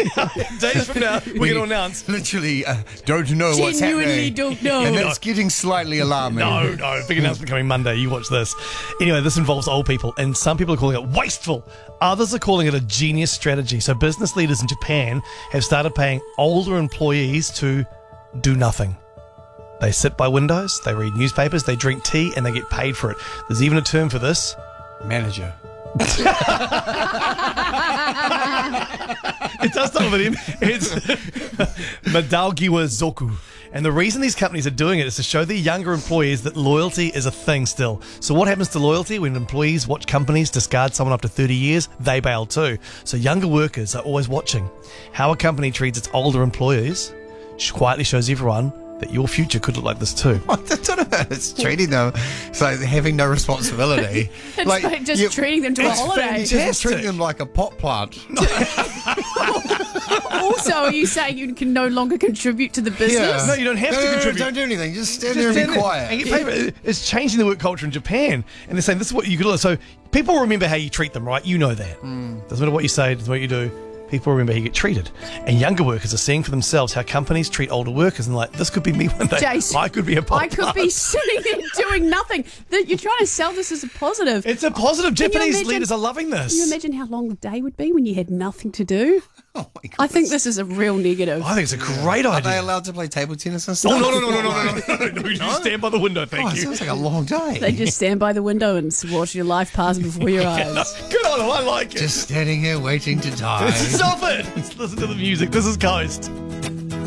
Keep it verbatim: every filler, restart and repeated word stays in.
Days from now, we're going to announce. Literally uh, don't know what's happening. Genuinely don't know. And it's getting slightly alarming. No, no, big announcement coming Monday. You watch this. Anyway, this involves old people, and some people are calling it wasteful. Others are calling it a genius strategy. So business leaders in Japan have started paying older employees to do nothing. They sit by windows, they read newspapers, they drink tea, and they get paid for it. There's even a term for this. Manager. It does start with an M. It's Madalgiwa Zoku. And the reason these companies are doing it is to show their younger employees that loyalty is a thing still. So what happens to loyalty when employees watch companies discard someone after thirty years? They bail too. So younger workers are always watching. How a company treats its older employees quietly shows everyone that your future could look like this too. I don't know. It's treating them. It's like having no responsibility. It's like just you- treating them to a it's holiday. It's just treating them like a pot plant. Also, are you saying you can no longer contribute to the business? No, you don't have No, to no, no, contribute. don't do anything. Just stand Just there and stand be there quiet. and get paid. It's changing the work culture in Japan, and they're saying this is what you could. So people remember how you treat them, right? You know that. Mm. Doesn't matter what you say, doesn't matter what you do. People remember how you get treated, and younger workers are seeing for themselves how companies treat older workers, and like this could be me one day. Jason, I could be a pot I could plant. be sitting there doing nothing. That you're trying to sell this as a positive. It's a positive. Can you Japanese imagine- leaders are loving this. Can you imagine how long the day would be when you had nothing to do? Oh my God. I think this is a real negative. I think it's a great Are they idea. allowed to play table tennis and stuff? Oh no no no no no no no! no, no, no. You just stand by the window. Thank Oh, it you. sounds like a long day. They just stand by the window and watch your life pass before your eyes. Good on them. I like it. Just standing here waiting to die. Stop it. Let's listen to the music. This is Coast.